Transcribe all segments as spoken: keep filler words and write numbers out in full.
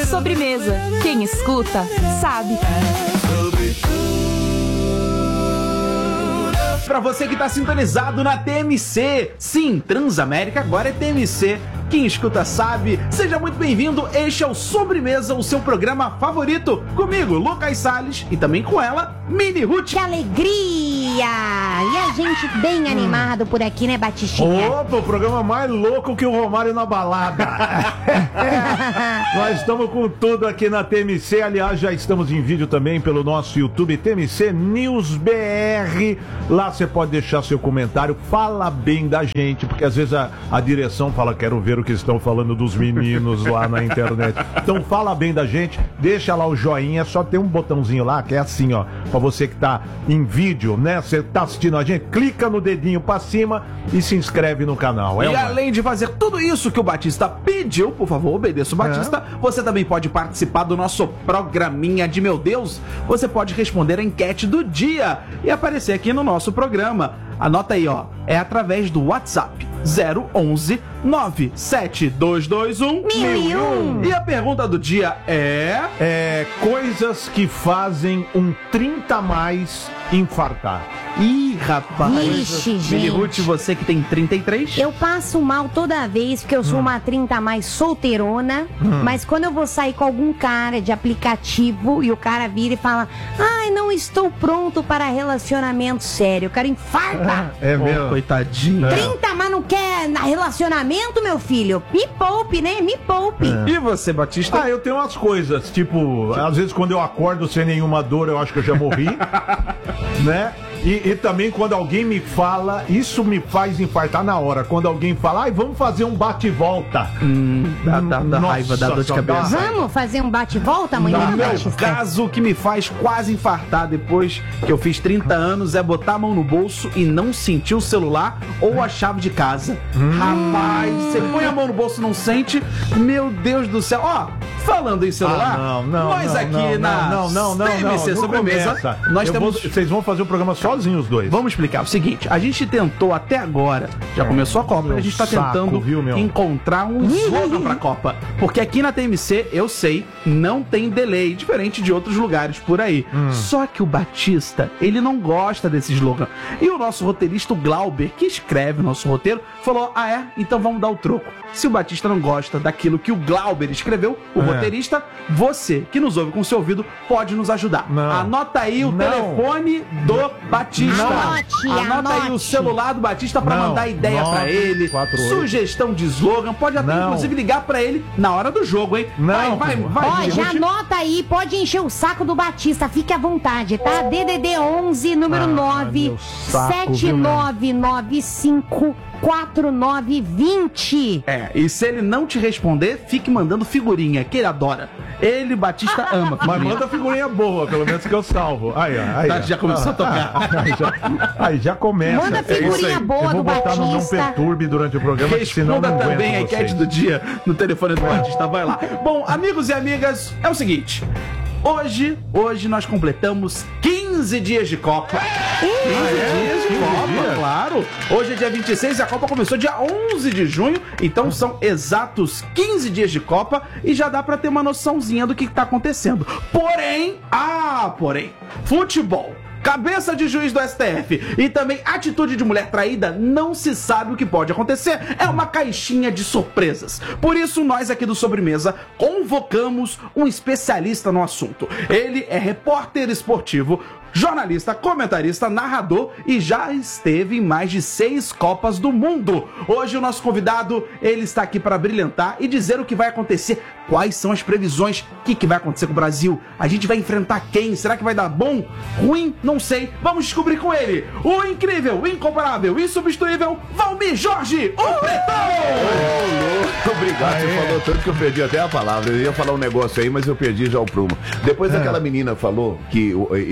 Sobremesa. Quem escuta, sabe. Pra você que tá sintonizado na T M C, sim, Transamérica agora é T M C. Quem escuta sabe. Seja muito bem-vindo. Este é o Sobremesa, o seu programa favorito. Comigo, Lucas Salles, e também com ela, Mini Ruth. Que alegria! E a gente bem hum. animado por aqui, né, Batistinha? Opa, o programa mais louco que o Romário na balada. Nós estamos com tudo aqui na T M C. Aliás, já estamos em vídeo também pelo nosso YouTube, T M C News B R. Lá você pode deixar seu comentário. Fala bem da gente, porque às vezes a, a direção fala, quero ver o que estão falando dos meninos lá na internet. Então fala bem da gente, deixa lá o joinha, só tem um botãozinho lá que é assim, ó, pra você que tá em vídeo, né? Você tá assistindo a gente, clica no dedinho pra cima e se inscreve no canal. É e uma... além de fazer tudo isso que o Batista pediu, por favor, obedeça o Batista, é. Você também pode participar do nosso programinha de Meu Deus. Você pode responder a enquete do dia e aparecer aqui no nosso programa. Anota aí, ó, é através do WhatsApp zero onze nove sete dois dois um mil e um. E a pergunta do dia é... É coisas que fazem um trinta a mais infartar. Ih, rapaz. Ixi, gente. Mini Ruth, você que tem trinta e três. Eu passo mal toda vez, porque eu sou hum. uma trinta a mais solteirona, hum. mas quando eu vou sair com algum cara de aplicativo e o cara vira e fala, ai, não estou pronto para relacionamento sério, eu quero infartar. É, é mesmo. Oh, coitadinho. É. trinta, mas não quer na relacionamento, meu filho? Me poupe, né? Me poupe. É. E você, Batista? Ah, eu tenho umas coisas, tipo, às vezes quando eu acordo sem nenhuma dor, eu acho que eu já morri, né? E, e também quando alguém me fala, isso me faz infartar na hora. Quando alguém fala, ai, vamos fazer um bate-volta. Hum, dá, dá, dá Nossa, raiva, dá dor de cabeça. Vamos fazer um bate-volta amanhã? No meu Batista? caso, o que me faz quase infartar depois que eu fiz trinta anos é botar a mão no bolso e não sentir o celular ou a chave de casa. Hum. Rapaz, você põe a mão no bolso e não sente, meu Deus do céu. Ó, falando em celular, ah, não, não, nós não, aqui não, na não, não, não, T M C não, Sobremesa, começa. nós eu temos... Vou, vocês vão fazer o programa sozinhos os dois. Vamos explicar o seguinte, a gente tentou até agora, já começou a Copa, a gente tá saco, tentando viu, meu? encontrar um slogan pra Copa, porque aqui na T M C, eu sei, não tem delay, diferente de outros lugares por aí. Hum. Só que o Batista, ele não gosta desse slogan. E o nosso roteirista, o Glauber, que escreve o nosso roteiro, falou, ah é? Então vamos dar o troco. Se o Batista não gosta daquilo que o Glauber escreveu, o é. roteirista, você que nos ouve com seu ouvido pode nos ajudar. Não. Anota aí o não. telefone do Batista. Anote, Anota anote. aí o celular do Batista pra não. mandar ideia nove, pra ele. quatro, sugestão de slogan. Pode até não. inclusive ligar pra ele na hora do jogo, hein? Não. Vai, vai, vai. Ó, já anota aí, pode encher o saco do Batista, fique à vontade, tá? D D D onze, número ah, nove sete nove nove cinco quatro nove vinte. É, e se ele não te responder, fique mandando figurinha, que ele adora. Ele, Batista, ama figurinha. Mas manda figurinha boa, pelo menos que eu salvo. Aí, aí, tá, já começou ah, a tocar. Ah, aí, já, aí já começa. Manda figurinha é boa do Batista. Eu vou botar no Não Perturbe durante o programa, senão não também a enquete vocês. do dia no telefone do Batista, vai lá. Bom, amigos e amigas, é o seguinte... Hoje, hoje nós completamos quinze dias de Copa. quinze ah, é? dias de Copa, dias? Claro. Hoje é dia vinte e seis e a Copa começou dia onze de junho. Então são exatos quinze dias de Copa e já dá pra ter uma noçãozinha do que tá acontecendo. Porém, ah, porém, futebol, cabeça de juiz do S T F e também atitude de mulher traída, não se sabe o que pode acontecer. É uma caixinha de surpresas. Por isso, nós aqui do Sobremesa convocamos um especialista no assunto. Ele é repórter esportivo, jornalista, comentarista, narrador e já esteve em mais de seis Copas do Mundo. Hoje o nosso convidado, ele está aqui para brilhantar e dizer o que vai acontecer, quais são as previsões, o que, que vai acontecer com o Brasil, a gente vai enfrentar quem, será que vai dar bom, ruim, não sei, vamos descobrir com ele, o incrível, incomparável, insubstituível, Valmir Jorge, o Pretão! Oh, obrigado, ah, você é. falou tanto que eu perdi até a palavra, eu ia falar um negócio aí, mas eu perdi já o prumo. Depois é. daquela menina falou que iam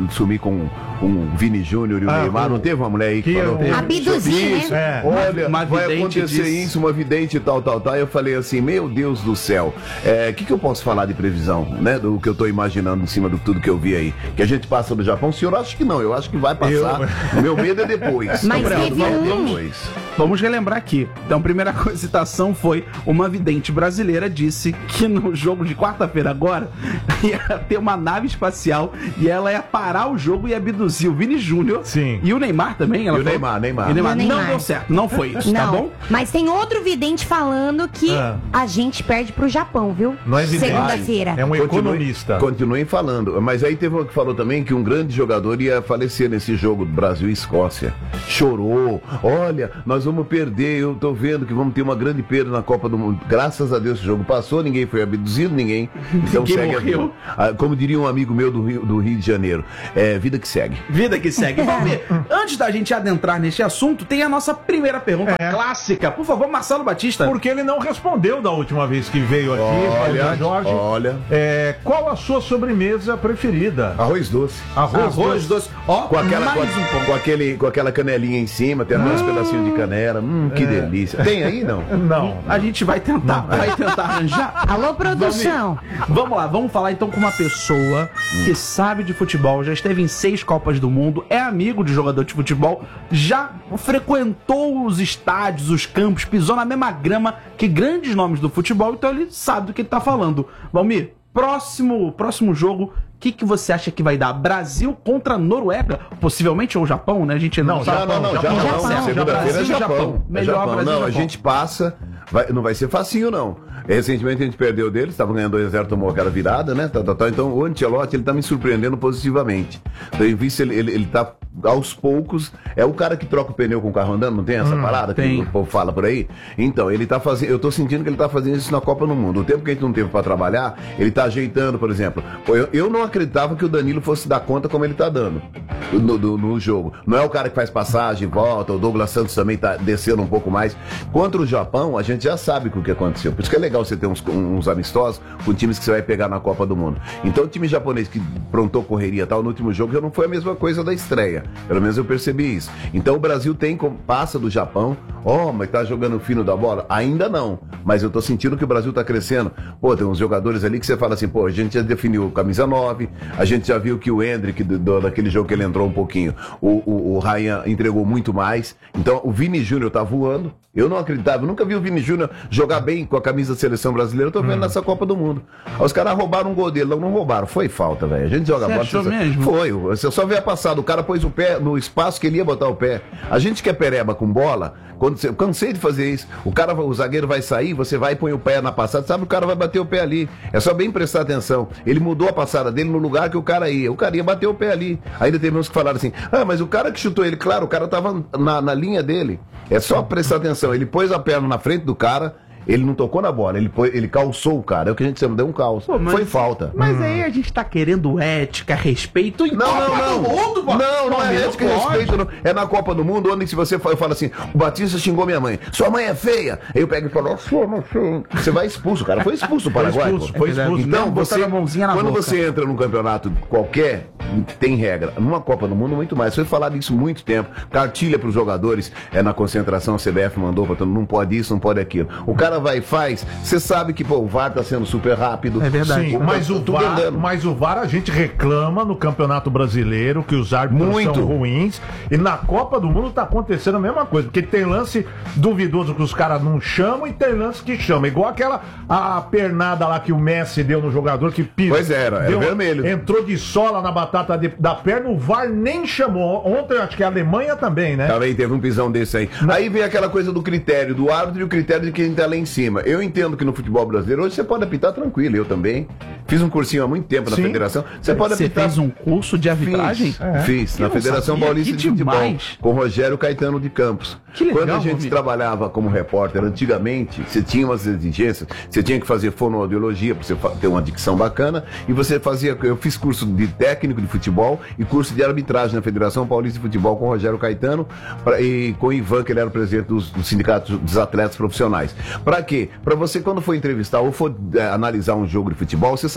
sumir com um Vini Júnior e o Ah, Neymar. o- Não teve uma mulher aí que, que falou? eu- Abduzir, Isso, né? É. Olha, Uma vai vidente acontecer disse- isso, uma vidente e tal, tal, tal. Eu falei assim, meu Deus do céu, o que, que eu posso falar de previsão, né? Do que eu tô imaginando em cima de tudo que eu vi aí. Que a gente passa do Japão? O senhor acha que não, eu acho que vai passar. Eu- Meu medo é depois. Mas Gabriel, teve vamos um- depois. Vamos relembrar aqui. Então, a primeira citação foi uma vidente brasileira disse que no jogo de quarta-feira agora ia ter uma nave espacial e ela ia parar o jogo e abduzir o Vini Júnior. Sim. E o Neymar também. Ela E o falou- Neymar, Neymar. E o Neymar. E o Neymar. Não deu certo, não foi isso, tá Não, bom? mas tem outro vidente falando que Ah. a gente perde pro Japão, viu? Não é vidente. Segunda-feira. É um Continue- economista. Continuem falando. Mas aí teve um que falou também que um grande jogador ia falecer nesse jogo do Brasil e Escócia. Chorou. Olha, nós vamos perder. Eu tô vendo que vamos ter uma grande perda na Copa do Mundo. Graças a Deus esse jogo passou, ninguém foi abduzido, ninguém. Então Ninguém segue a morreu. vida. Ah, como diria um amigo meu do Rio, do Rio de Janeiro, é vida que segue. Vida que segue. Vamos ver. Antes da gente adentrar neste assunto, tem a nossa primeira pergunta É. clássica. Por favor, Marcelo Batista. Porque ele não respondeu da última vez que veio aqui, Olha, Paulo Jorge. olha. É, qual a sua sobremesa preferida? Arroz doce. Arroz, Arroz doce. Ó, Com aquela, mais com, um pouco. com aquele, com aquela canelinha em cima, tem até uns pedacinhos de canela. Hum, que delícia. Tem aí, não? Não. A gente vai tentar, vai tentar arranjar. Alô, produção. Vamos lá, vamos falar então com uma pessoa que sabe de futebol, já esteve em seis Copas do Mundo, é amigo de jogador de futebol, já frequentou os estádios, os campos, pisou na mesma grama que grandes nomes do futebol, então ele sabe do que ele tá falando. Valmir, próximo, próximo jogo, o que, que você acha que vai dar? Brasil contra Noruega? Possivelmente, ou Japão, né? A gente ainda Não, não sabe. Não, não, não, já Japão, não. Japão. Segunda-feira é Brasil, Japão. Japão. É Melhor Japão. Brasil, Não, a Japão. gente passa, vai- não vai ser facinho, não. Recentemente a gente perdeu deles, estava ganhando dois a zero, tomou aquela virada, né? Tá, tá, tá. Então o Ancelotti, ele tá me surpreendendo positivamente. Então, eu vi se ele, ele, ele tá aos poucos, é o cara que troca o pneu com o carro andando, não tem essa parada tem. que o povo fala por aí? Então, ele tá fazendo, eu tô sentindo que ele tá fazendo isso na Copa do Mundo. O tempo que a gente não teve pra trabalhar, ele tá ajeitando, por exemplo. Pô, eu, eu não acreditava que o Danilo fosse dar conta como ele tá dando no, no, no jogo. Não é o cara que faz passagem, volta, o Douglas Santos também tá descendo um pouco mais. Contra o Japão, a gente já sabe o que aconteceu. Por isso que é legal você ter uns, uns amistosos com times que você vai pegar na Copa do Mundo. Então o time japonês que prontou correria e tal, no último jogo já não foi a mesma coisa da estreia. Pelo menos eu percebi isso. Então o Brasil tem, como passa do Japão, ó, oh, mas tá jogando fino da bola? Ainda não. Mas eu tô sentindo que o Brasil tá crescendo. Pô, tem uns jogadores ali que você fala assim, pô, a gente já definiu camisa nove, a gente já viu que o Hendrick, do, do, daquele jogo que ele entrou um pouquinho, o, o, o Ryan entregou muito mais. Então o Vini Júnior tá voando. Eu não acreditava, eu nunca vi o Vini Júnior jogar bem com a camisa da seleção brasileira, eu tô vendo hum. nessa Copa do Mundo. Os caras roubaram um gol dele, não, não roubaram, foi falta, velho. A gente joga Você bola. achou você mesmo? Foi, você só vê a passada, o cara pôs o pé no espaço que ele ia botar o pé. A gente que é pereba com bola, quando você, eu cansei de fazer isso. O cara, o zagueiro vai sair, você vai e põe o pé na passada, sabe, o cara vai bater o pé ali. É só bem prestar atenção. Ele mudou a passada dele no lugar que o cara ia. O cara ia bater o pé ali. Ainda teve uns que falaram assim, ah, mas o cara que chutou ele, claro, o cara tava na, na linha dele. É só prestar atenção. Ele pôs a perna na frente do cara, ele não tocou na bola, ele, pôs, ele calçou o cara. É o que a gente chama, deu um calço. Pô, mas- Foi falta. Mas aí a gente tá querendo ética, respeito e Não, não, Copa não. do Mundo, pô. Não, não Pô, é ética e pode. respeito, não. É na Copa do Mundo, onde se você fala, eu falo assim, o Batista xingou minha mãe, sua mãe é feia. Aí eu pego e falo, sua mãe é feia. Você vai expulso, o cara foi expulso o Paraguai. expulso, pô. foi expulso. Então, Botaram você, a mãozinha na quando boca. você entra num campeonato qualquer, tem regra. Numa Copa do Mundo, muito mais. Foi falado isso há muito tempo. Cartilha pros jogadores, é na concentração, a C B F mandou pra todo mundo, não pode isso, não pode aquilo. O cara vai e faz, você sabe que, pô, o V A R tá sendo super rápido. É verdade. Sim, mas o, tudo V A R, andando. mas o V A R a gente reclama no Campeonato Brasileiro que os árbitros Muito. são ruins. E na Copa do Mundo tá acontecendo a mesma coisa. Porque tem lance duvidoso que os caras não chamam e tem lance que chama. Igual aquela a pernada lá que o Messi deu no jogador que pisou. Pois era, era vermelho. Entrou de sola na batata de- da perna, o V A R nem chamou. Ontem acho que a Alemanha também, né? Também teve um pisão desse aí. Aí vem aquela coisa do critério do árbitro e o critério de quem tá lá em cima. Eu entendo que no futebol brasileiro hoje você pode apitar tranquilo, eu também. Fiz um cursinho há muito tempo na Sim. federação. Você pode Você apitar. fez um curso de arbitragem? Fiz, fiz na Eu não Federação sabia, Paulista que de Futebol, demais. com Rogério Caetano de Campos. Que legal, Quando a gente Romir. trabalhava como repórter antigamente, você tinha umas exigências, você tinha que fazer fonoaudiologia para você fa- ter uma dicção bacana, e você fazia, eu fiz curso de técnico de futebol e curso de arbitragem na Federação Paulista de Futebol com Rogério Caetano pra, e com o Ivan, que ele era o presidente dos, do sindicato dos atletas profissionais. Para quê? Para você, quando for entrevistar ou for é, analisar um jogo de futebol, você saber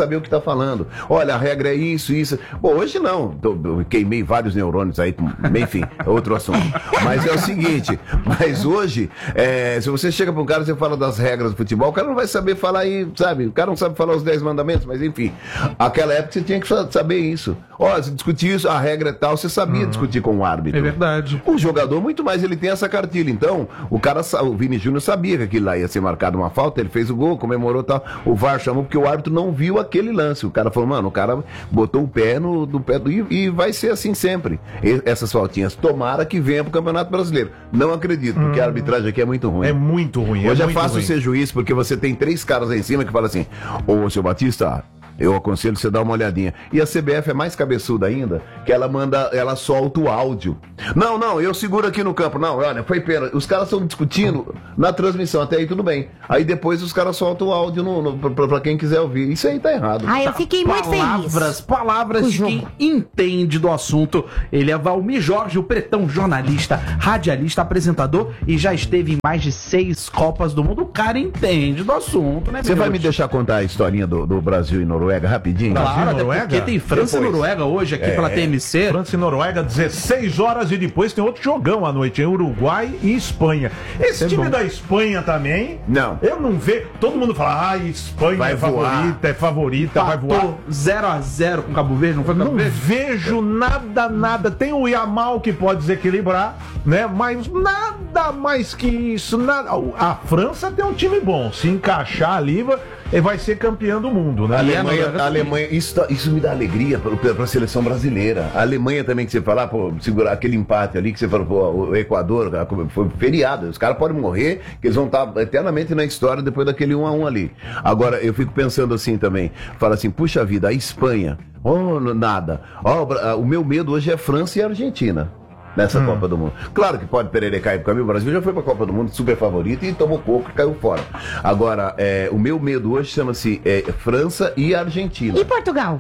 saber o que tá falando. Olha, a regra é isso, isso. Bom, hoje não. Tô, eu queimei vários neurônios aí, enfim, é outro assunto. Mas é o seguinte, mas hoje, é, se você chega pra um cara e você fala das regras do futebol, o cara não vai saber falar aí, sabe? O cara não sabe falar os dez mandamentos, mas enfim. Aquela época você tinha que saber isso. Ó, se discutir isso, a regra é tal, você sabia uhum. discutir com o árbitro. É verdade. O jogador, muito mais, ele tem essa cartilha. Então, o cara, o Vini Júnior sabia que aquilo lá ia ser marcado uma falta, ele fez o gol, comemorou e tal. O V A R chamou porque o árbitro não viu aquele lance. O cara falou, mano, o cara botou o pé no, no pé do... E, e vai ser assim sempre. E, essas faltinhas, tomara que venha pro Campeonato Brasileiro. Não acredito, porque hum. a arbitragem aqui é muito ruim. É muito ruim. Hoje é, é muito fácil ruim. ser juiz, porque você tem três caras aí em cima que falam assim, ô, seu Batista... Eu aconselho você dar uma olhadinha. E a C B F é mais cabeçuda ainda, que ela manda, ela solta o áudio. Não, não, eu seguro aqui no campo. Não, olha, foi pena. Os caras estão discutindo na transmissão, até aí tudo bem. Aí depois os caras soltam o áudio no, no, pra, pra quem quiser ouvir. Isso aí tá errado. Ah, eu fiquei muito palavras, feliz. Palavras de quem entende do assunto. Ele é Valmir Jorge, o Pretão, jornalista, radialista, apresentador e já esteve em mais de seis Copas do Mundo. O cara entende do assunto, né? Você vai me deixar contar a historinha do, do Brasil e Noruega? Noruega, rapidinho. Claro, até Noruega? porque tem França Depois. e Noruega hoje aqui É, pela T M C. França e Noruega, dezesseis horas e depois tem outro jogão à noite, em Uruguai e Espanha. Esse É time bom. da Espanha também, Não. eu não vejo, todo mundo fala, ah, Espanha Vai é voar. favorita, é favorita, vai voar. Empatou zero a zero com Cabo Verde, não foi Cabo Não Verde? vejo nada, nada. Tem o Yamal que pode desequilibrar, né? Mas nada mais que isso. Nada. A França tem um time bom. Se encaixar ali, vai- vai ser campeão do mundo, né? A Alemanha, Noruega a Alemanha isso, tá- isso me dá alegria para a seleção brasileira. A Alemanha também, que você falar, pô, segurar aquele empate ali, que você falou, pô, o Equador, foi feriado. Os caras podem morrer, que eles vão estar eternamente na história depois daquele um a um ali. Agora, eu fico pensando assim também, fala assim, puxa vida, a Espanha, oh, nada. Oh, o meu medo hoje é França e Argentina. Nessa hum. Copa do Mundo. Claro que pode pererecar pro caminho. O Brasil já foi pra Copa do Mundo super favorito e tomou pouco e caiu fora. Agora, é, o meu medo hoje chama-se é, França e Argentina. E Portugal?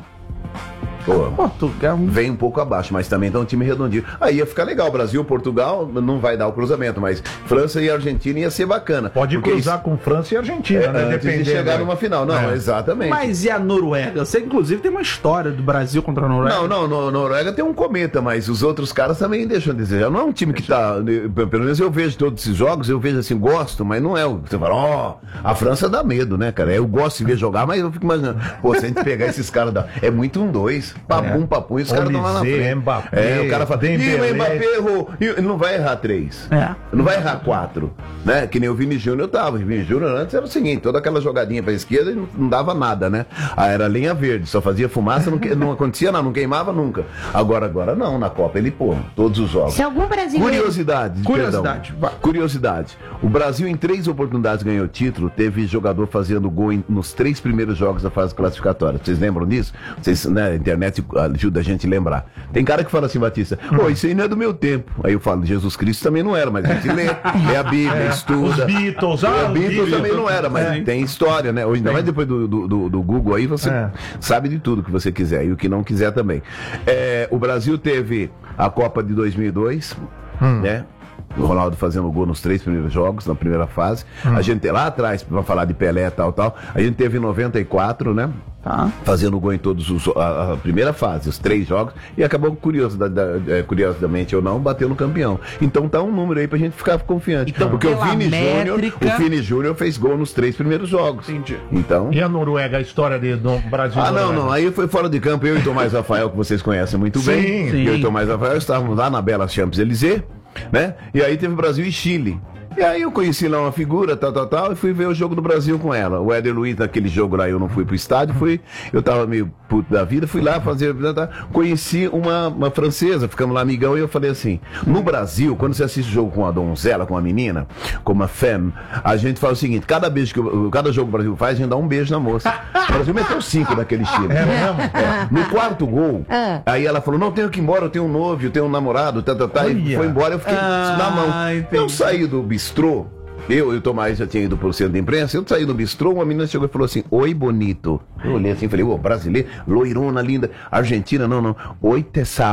Pô, Portugal. vem um pouco abaixo, mas também tá um time redondinho. Aí ia ficar legal. Brasil, Portugal, não vai dar o cruzamento, mas França e Argentina ia ser bacana. Pode porque cruzar isso, com França e Argentina, é, né? antes de Dependendo, chegar né? numa final. Não, É. exatamente. Mas e a Noruega? Você, inclusive, tem uma história do Brasil contra a Noruega. Não, não, no, Noruega tem um cometa, mas os outros caras também deixam a desejar. Não é um time que tá. Pelo menos eu vejo todos esses jogos, eu vejo assim, gosto, mas não é o. Você fala, ó, oh, a França dá medo, né, cara? Eu gosto de ver jogar, mas eu fico imaginando, pô, se a gente pegar esses caras, da... é muito um dois. Papum, É. papum, e os caras estão lá na Olise, frente. Mbappé, É, o cara fala, e Dembélé. o Mbappé errou. E ele não vai errar três. É. Não vai errar quatro. Né? Que nem o Vini Júnior tava. O Vini Júnior antes era o seguinte, toda aquela jogadinha pra esquerda e não, não dava nada, né? Ah, era lenha verde, só fazia fumaça, não, que- não acontecia nada, não queimava nunca. Agora, agora não, na Copa ele pô, todos os jogos. Se algum brasileiro... Curiosidade. Curiosidade, perdão. vai. Curiosidade. O Brasil, em três oportunidades, ganhou o título. Teve jogador fazendo gol em- nos três primeiros jogos da fase classificatória. Vocês lembram disso? Vocês, né, a internet ajuda a gente a lembrar. Tem cara que fala assim, Batista, pô, isso aí não é do meu tempo. Aí eu falo, Jesus Cristo também não era, mas a gente lê, lê a Bíblia, estuda. Os Beatles, ah, É, os Beatles Beatles. também não era, mas É. tem história, né? Hoje, ainda mais depois do, do, do- do Google aí, você É. sabe de tudo que você quiser e o que não quiser também. É, o Brasil teve a Copa de dois mil e dois, né? O Ronaldo fazendo gol nos três primeiros jogos, na primeira fase. A gente lá atrás, pra falar de Pelé e tal, tal, a gente teve em noventa e quatro, né? Tá. Fazendo gol em todos os a, a primeira fase, os três jogos, e acabou curiosidade, da- é, curiosamente ou não, bateu no campeão. Então tá um número aí pra gente ficar confiante. Então, porque o pela Vini Júnior, métrica- o Vini Júnior fez gol nos três primeiros jogos. Entendi. Então. E a Noruega, a história de, do Brasil e Ah, não, Noruega? não. Aí foi fora de campo. Eu e Tomás Rafael, que vocês conhecem muito Sim, bem. sim. Eu e Tomás Rafael estávamos lá na Bela Champs-Élysées, né? E aí teve Brasil e Chile. E aí eu conheci lá uma figura, tal, tal, tal, e fui ver o jogo do Brasil com ela. O Éder Luiz, naquele jogo lá, eu não fui pro estádio, fui, eu tava meio puto da vida, fui lá fazer, conheci uma, uma francesa, ficamos lá amigão, e eu falei assim, no Brasil, quando você assiste o jogo com uma donzela, com uma menina, com uma femme, a gente fala o seguinte, cada beijo que o- cada jogo que o Brasil faz, a gente dá um beijo na moça. O Brasil meteu cinco daquele Chile. É mesmo? É. No quarto gol, Ah. aí ela falou, não, tenho que ir embora, eu tenho um noivo, eu tenho um namorado, tá, tá, tá, e Olha. foi embora, eu fiquei Ah, na mão. entendi. Eu saí do bistrô, eu e o Tomás já tinha ido pro centro de imprensa, eu saí do bistrô, uma menina chegou e falou assim, oi, bonito. Eu olhei assim e falei, ô, brasileiro, loirona, linda, Argentina, não, não, oi, Tessão.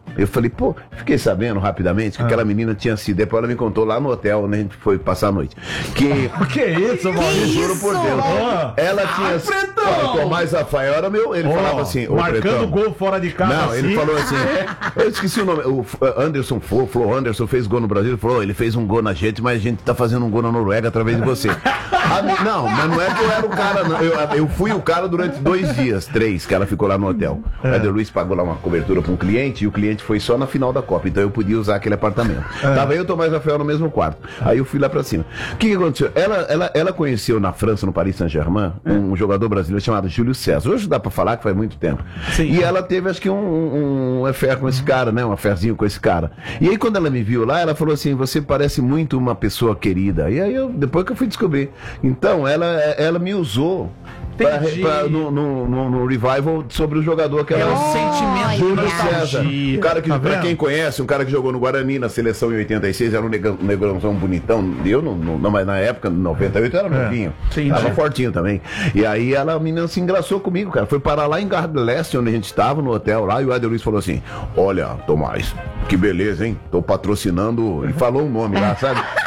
Eu falei, pô, fiquei sabendo rapidamente que ah. aquela menina tinha sido. Depois ela me contou lá no hotel onde a gente foi passar a noite. Que. Que isso, Maurício? Juro por Deus. Ah. Ela tinha. Ah, o Tomás Rafael era meu. Ele oh, falava assim. Marcando Pretão, gol fora de casa. Não, assim. ele falou assim. Eu esqueci o nome. O Anderson Flo, Flo Anderson fez gol no Brasil. Ele falou, ele fez um gol na gente, mas a gente tá fazendo um gol na Noruega através de você. A, não, mas não é que eu era o cara, não. Eu, eu fui o cara durante dois dias, três, que ela ficou lá no hotel. É. A Luiz pagou lá uma cobertura pra um cliente e o cliente foi só na final da Copa. Então eu podia usar aquele apartamento. É. Tava eu e o Tomás Rafael no mesmo quarto. Aí eu fui lá pra cima. O que, que aconteceu? Ela, ela, ela conheceu na França, no Paris Saint-Germain, é. um jogador brasileiro chamado Júlio César. Hoje dá pra falar que faz muito tempo. Sim. E ela teve, acho que, um, um, um affair com esse cara, né? Um affairzinho com esse cara. E aí, quando ela me viu lá, ela falou assim: você parece muito uma pessoa querida. E aí, eu, depois que eu fui descobrir. Então, ela, ela me usou. Pra, pra, no, no, no, no revival sobre o jogador que era é um sentimento Júlio César. Um cara que, tá pra quem conhece, um cara que jogou no Guarani na seleção em oitenta e seis, era um negão, negrãozão bonitão. Eu não, não, mas na época, em noventa e oito, era novinho. É, tava fortinho também. E aí ela, a menina se engraçou comigo, cara. Foi parar lá em Garde do Leste, onde a gente estava, no hotel lá, e o Eder Luiz falou assim: olha, Tomás, que beleza, hein? Tô patrocinando. Ele falou o nome lá, sabe?